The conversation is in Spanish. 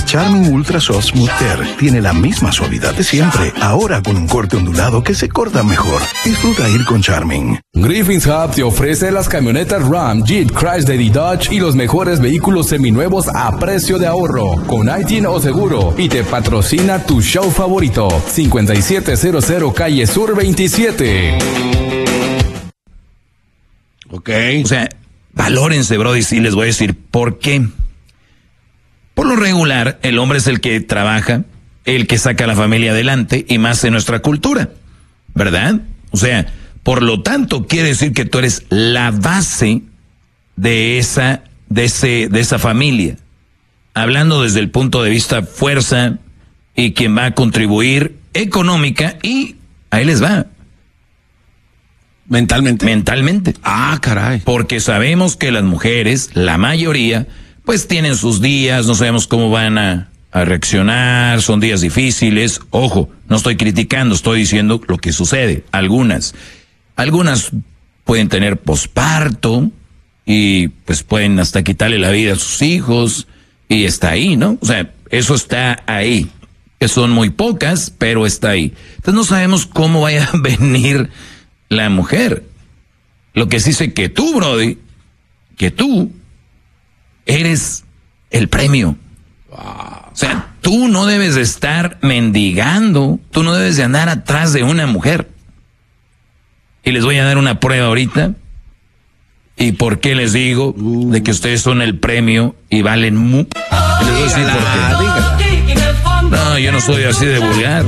Charmin Ultra Soft Smooth Care tiene la misma suavidad de siempre, ahora con un corte ondulado que se corta mejor. Disfruta ir con Charmin. Griffin's Hub te ofrece las camionetas Ram, Jeep, Chrysler y Dodge y los mejores vehículos seminuevos a precio de ahorro, con ITIN o seguro, y te patrocina tu show favorito, 5700 Calle Sur 27. Ok. O sea, valórense, brody, y les voy a decir por qué. Por lo regular, el hombre es el que trabaja, el que saca a la familia adelante, y más en nuestra cultura, ¿verdad? O sea, por lo tanto, quiere decir que tú eres la base de esa familia. Hablando desde el punto de vista fuerza y quien va a contribuir económica, y ahí les va. Mentalmente. Ah, caray. Porque sabemos que las mujeres, la mayoría, pues tienen sus días, no sabemos cómo van a reaccionar, son días difíciles. Ojo, no estoy criticando, estoy diciendo lo que sucede. Algunas pueden tener posparto y pues pueden hasta quitarle la vida a sus hijos y está ahí, ¿no? O sea, eso está ahí. Que son muy pocas, pero está ahí. Entonces no sabemos cómo vaya a venir la mujer. Lo que sí sé que tú, brody, que tú eres el premio. O sea, tú no debes de estar mendigando, tú no debes de andar atrás de una mujer. Y les voy a dar una prueba ahorita. ¿Y por qué les digo de que ustedes son el premio y valen les voy a decir por qué. No, yo no soy así de vulgar.